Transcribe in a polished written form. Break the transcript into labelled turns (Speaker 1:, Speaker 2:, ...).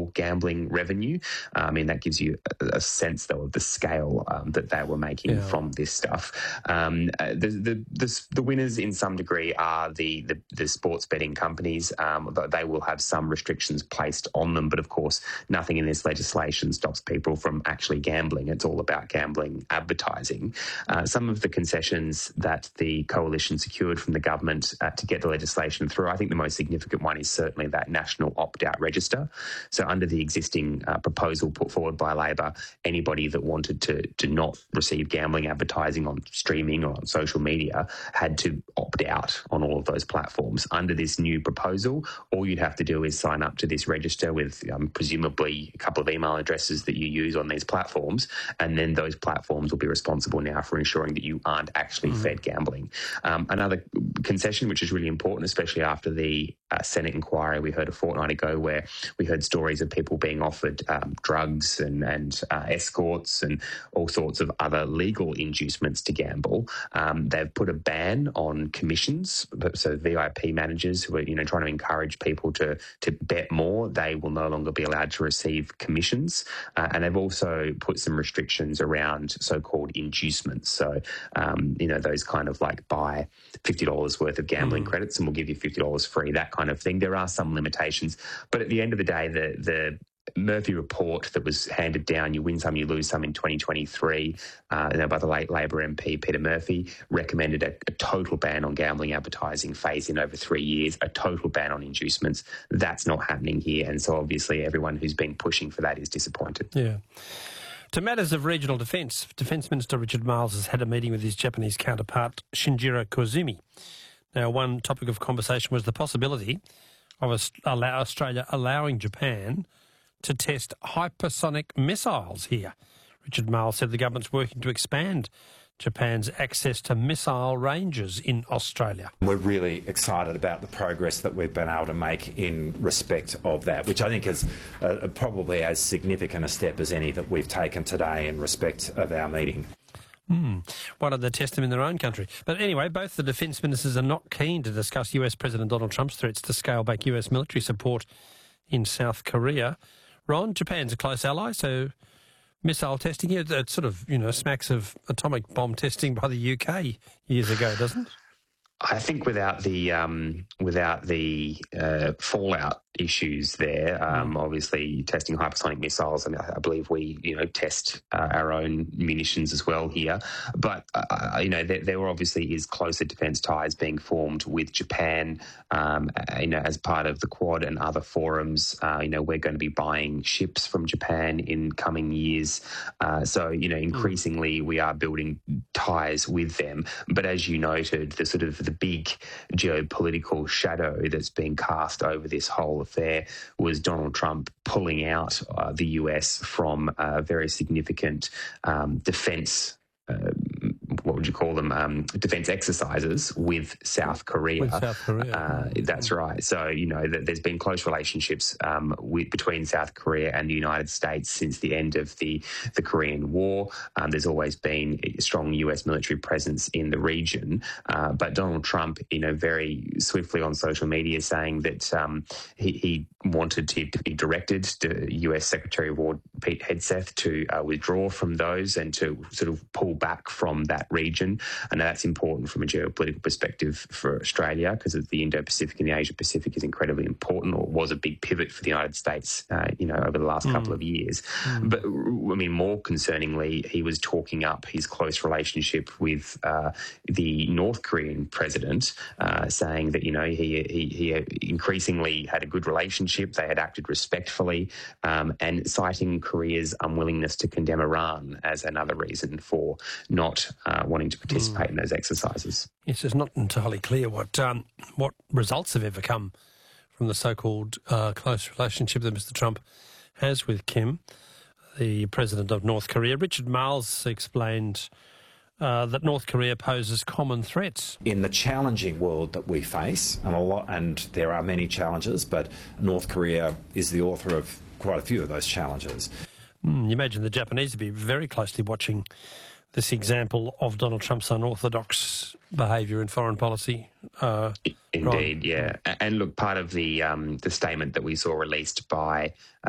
Speaker 1: illegal gambling revenue. I mean, that gives you a sense, though, of the scale that they were making from this stuff. The winners, in some degree, are the sports betting companies. They will have some restrictions placed on them, but of course, nothing in this legislation stops people from actually gambling. It's all about gambling advertising. Some of the concessions that the coalition secured from the government to get the legislation through, I think the most significant one is certainly that national opt-out register. So under the existing proposal put forward by Labor, anybody that wanted to not receive gambling advertising on streaming or on social media had to opt out on all of those platforms. Under this new proposal, all you'd have to do is sign up to this register with presumably a couple of email addresses that you use on these platforms, and then those platforms will be responsible now for ensuring that you aren't actually fed gambling. Another concession, which is really important, especially after the Senate inquiry we heard a fortnight ago, where we heard stories of people being offered drugs and escorts and all sorts of other legal inducements to gamble. They've put a ban on commissions, so VIP managers who are trying to encourage people to bet more, they will no longer be allowed to receive commissions. And they've also put some restrictions around so-called inducements. So, those kind of like buy $50 worth of gambling credits and we'll give you $50 free, that kind of thing. There are some limitations. But at the end of the day, the Murphy report that was handed down, you win some, you lose some, in 2023, by the late Labor MP Peter Murphy, recommended a total ban on gambling advertising phased in over 3 years, a total ban on inducements. That's not happening here, and so obviously everyone who's been pushing for that is disappointed.
Speaker 2: Yeah. To matters of regional defence, Defence Minister Richard Marles has had a meeting with his Japanese counterpart Shinjiro Koizumi. Now, one topic of conversation was the possibility of Australia allowing Japan to test hypersonic missiles here. Richard Marles said the government's working to expand Japan's access to missile ranges in Australia.
Speaker 3: We're really excited about the progress that we've been able to make in respect of that, which I think is probably as significant a step as any that we've taken today in respect of our meeting.
Speaker 2: Why don't they test them in their own country? But anyway, both the defence ministers are not keen to discuss US President Donald Trump's threats to scale back US military support in South Korea. Ron, Japan's a close ally, so missile testing here, it sort of, smacks of atomic bomb testing by the UK years ago, doesn't it?
Speaker 1: I think without the fallout issues there, obviously testing hypersonic missiles, and I believe we test our own munitions as well here. But there obviously is closer defence ties being formed with Japan, as part of the Quad and other forums. We're going to be buying ships from Japan in coming years. So increasingly we are building ties with them. But as you noted, the big geopolitical shadow that's being cast over this whole affair was Donald Trump pulling out the US from very significant defence. What would you call them? Defence exercises with South Korea. That's right. So, there's been close relationships between South Korea and the United States since the end of the Korean War. There's always been a strong US military presence in the region. But Donald Trump, very swiftly on social media saying that he wanted to be directed to US Secretary of War Pete Hegseth to withdraw from those and to sort of pull back from that region. And that's important from a geopolitical perspective for Australia because of the Indo-Pacific and the Asia-Pacific is incredibly important, or was a big pivot for the United States, over the last couple of years. But, more concerningly, he was talking up his close relationship with the North Korean president, saying that, he increasingly had a good relationship, they had acted respectfully, and citing Korea's unwillingness to condemn Iran as another reason for not wanting to participate in those exercises.
Speaker 2: Yes, it's not entirely clear what results have ever come from the so-called close relationship that Mr. Trump has with Kim, the president of North Korea. Richard Marles explained that North Korea poses common threats.
Speaker 3: In the challenging world that we face, and there are many challenges, but North Korea is the author of quite a few of those challenges.
Speaker 2: You imagine the Japanese would be very closely watching this example of Donald Trump's unorthodox behaviour in foreign policy.
Speaker 1: Indeed, yeah. And look, part of the statement that we saw released by